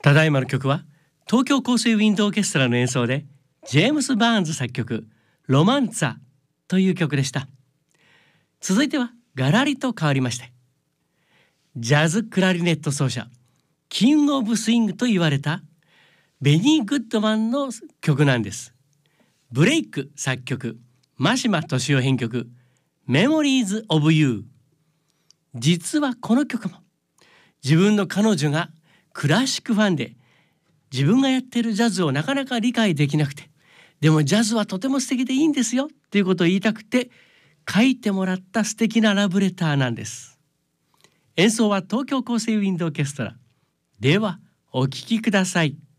ただいまの曲は東京香水ウィンドオーケストラの演奏でジェームス・バーンズ作曲ロマンツァという曲でした。続いてはガラリと変わりまして、ジャズクラリネット奏者キング・オブ・スイングと言われたベニー・グッドマンの曲なんです。ブレイク作曲、真島俊夫編曲、メモリーズ・オブ・ユー。実はこの曲も自分の彼女がクラシックファンで自分がやっているジャズをなかなか理解できなくて、でもジャズはとても素敵でいいんですよっていうことを言いたくて書いてもらった素敵なラブレターなんです。演奏は東京香水ウィンドオーケストラ。ではお聴きください。